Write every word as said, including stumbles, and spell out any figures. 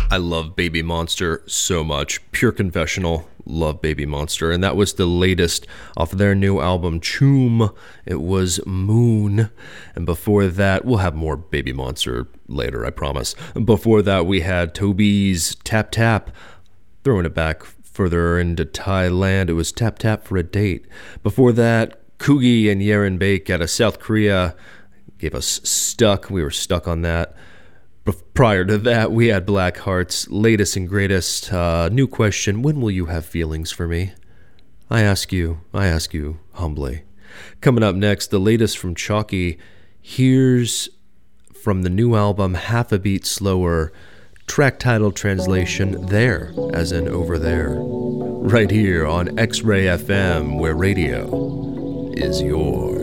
I love Baby Monster so much. Pure confessional, love Baby Monster. And that was the latest off their new album, Choom. It was Moon. And before that, we'll have more Baby Monster later, I promise. Before that, we had Toby's Tap Tap. Throwing it back further into Thailand, it was Tap Tap for a Date. Before that, Coogie and Yeren Bake out of South Korea gave us Stuck. We were stuck on that. Prior to that, we had Blackheart's latest and greatest uh, new question, when will you have feelings for me? I ask you, I ask you humbly. Coming up next, the latest from Chalky. Here's from the new album, Half a Beat Slower, track title translation, There, as in over there. Right here on X-Ray F M, where radio is yours.